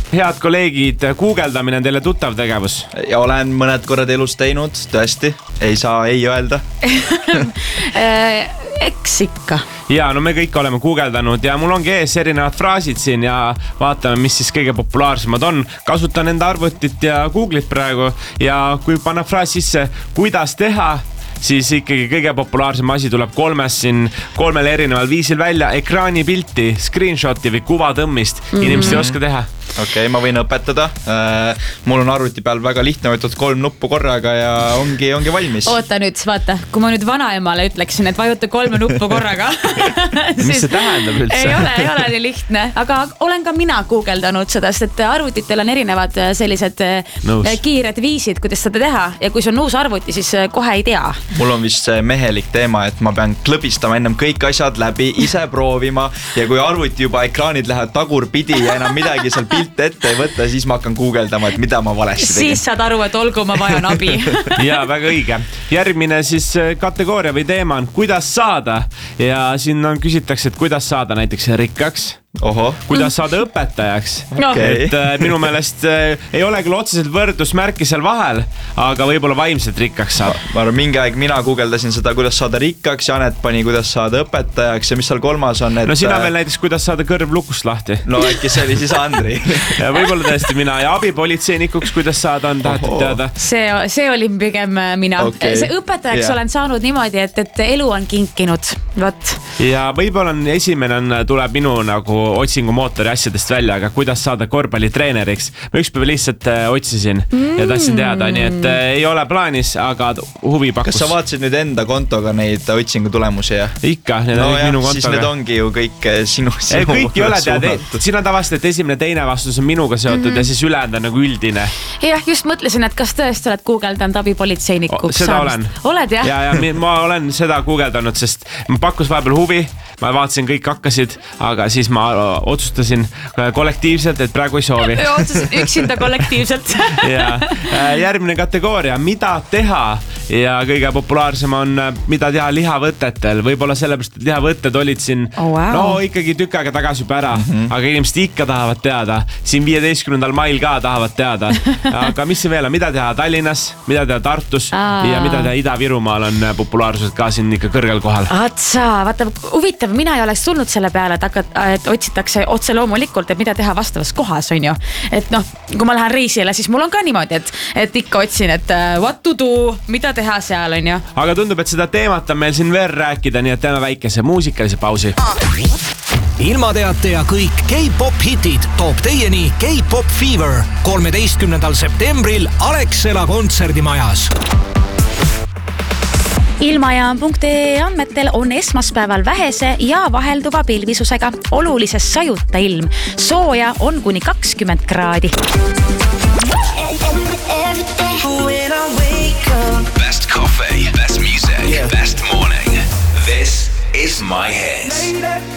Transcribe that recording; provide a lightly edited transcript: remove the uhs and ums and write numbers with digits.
Head kolleegid, guugeldamine on teile tuttav tegevus? Ja olen mõned korrad elus teinud, tõesti. Ei saa ei öelda. Eks ikka. Ja, no me kõik oleme guugeldanud ja mul ongi ees erinevad fraasid siin ja vaatame, mis siis kõige populaarsemad on. Kasutan enda arvutit ja Google'it praegu ja kui panna fraas sisse, kuidas teha, siis ikkagi kõige populaarsem asi tuleb kolmel erineval viisil välja. Ekraanipilti, screenshoti või kuvatõmmist. Inimesed ei oska teha. Okei, ma võin õpetada. Mul on arvuti peal väga lihtne, võtad 3 nuppu korraga ja ongi valmis. Oota nüüd, vaata, kui ma nüüd vanaemale ütleksin, et vajuta 3 nuppu korraga. Mis see tähendab üldse? Ei ole nii lihtne, aga olen ka mina guugeldanud seda, sest arvutitel on erinevad sellised kiired viisid, kuidas seda teha. Ja kui see on uus arvuti, siis kohe ei tea. Mul on vist see mehelik teema, et ma pean klõbistama ennem kõik asjad läbi, ise proovima ja kui arvuti juba ekraanid lähevad tagurpidi ja enam midagi seal pilt ette ei võtta, siis ma hakkan guugeldama, et mida ma valesti tegin. Siis saad aru, et olgu ma vajan abi. Ja, väga õige. Järgmine siis kategooria või teema on, kuidas saada. Ja siin on küsitakse, et kuidas saada näiteks rikkaks. Oho. Kuidas saada õpetajaks. Okay. Et minu meelest ei ole küll otseselt võrdusmärki seal vahel, aga võib-olla vaimselt rikkaks saab. Ma arvan, mingi aeg mina guugeldasin seda, kuidas saada rikkaks, Janet pani, kuidas saada õpetajaks ja mis seal kolmas on, et... No sina veel näiteks, kuidas saada kõrv lukust lahti. No äkki see oli siis Andri. Ja võib-olla tõesti mina ja abipolitseinikuks, kuidas saada on tahetud teada. See oli pigem mina. Okay. See õpetajaks olen saanud niimoodi, et elu on kinkinud. Võt. Ja võib-olla on esimene tuleb minu nagu otsingumootori asjadest välja, aga kuidas saada korvpallitreeneriks. Ma ükspäev lihtsalt otsisin ja tahtsin teada, nii et ei ole plaanis, aga huvi pakkus. Kas sa vaatasid nüüd enda kontoga neid otsingu tulemusi? Ja? Ikka, need on minu kontoga. Siis need ongi ju kõik sinu kõik ei ole tead, siin on tavaliselt, et esimene teine vastus on minuga seotud ja siis ülejäänud on nagu üldine. Jah, just mõtlesin, et kas tõesti oled guugeldanud abipolitseinikuks seda saamist? Oled, jah? Ja ma olen seda guugeldanud, sest ma pakkus vahepeal huvi, ma vaatasin, kõik hakkasid, aga siis ma otsustasin kollektiivselt, et praegu ei soovi. Otsustasid üksinda kollektiivselt. Ja, järgmine kategooria, mida teha ja kõige populaarsem on, mida teha lihavõtetel. Võib-olla sellepärast, et lihavõtted olid siin no ikkagi tükk aega tagasi juba ära, aga inimesed ikka tahavad teada. Siin 15. mail ka tahavad teada. Aga mis see veel on, mida teha Tallinnas, mida teha Tartus ja mida teha Ida-Virumaal on populaarsused ka siin ikka kõrgel kohal. Vaata, huvitav, mina ei oleks tulnud selle peale, et otsitakse otse loomulikult, et mida teha vastavas kohas, on ju. Et noh, kui ma lähen reisile, siis mul on ka niimoodi, et ikka otsin, et what to do, mida teha seal, on ju. Aga tundub, et seda teemat on meil siin veel rääkida, nii et teeme väikese muusikalise pausi. Ilmateate ja kõik K-pop hitid toob teieni K-pop Fever 13. septembril Alexela kontserdimajas. Ilmajaam.ee andmetel on esmaspäeval vähese ja vahelduva pilvisusega olulises sajuta ilm. Sooja on kuni 20 kraadi. Best coffee, best music, best morning. This is my hit.